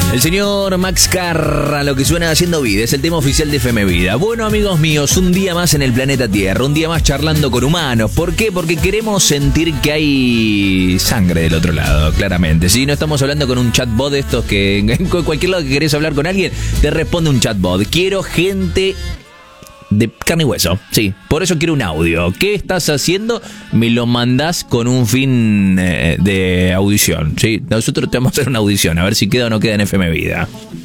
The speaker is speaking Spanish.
El señor Max Carra, lo que suena haciendo vida, es el tema oficial de FM Vida. Bueno, amigos míos, un día más en el planeta Tierra, un día más charlando con humanos. ¿Por qué? Porque queremos sentir que hay sangre del otro lado, claramente. Si no estamos hablando con un chatbot de estos que en cualquier lado que querés hablar con alguien, te responde un chatbot. Quiero gente de carne y hueso, sí, por eso quiero un audio. ¿Qué estás haciendo? Me lo mandás con un fin de audición, ¿sí? Nosotros te vamos a hacer una audición, a ver si queda o no queda en FM Vida.